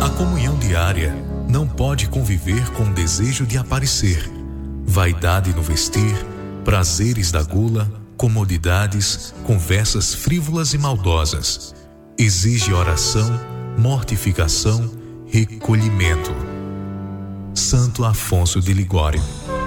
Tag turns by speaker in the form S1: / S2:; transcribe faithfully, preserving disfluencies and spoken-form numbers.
S1: A comunhão diária não pode conviver com o desejo de aparecer, vaidade no vestir, prazeres da gula, comodidades, conversas frívolas e maldosas. Exige oração, mortificação, recolhimento. Santo Afonso de Ligório.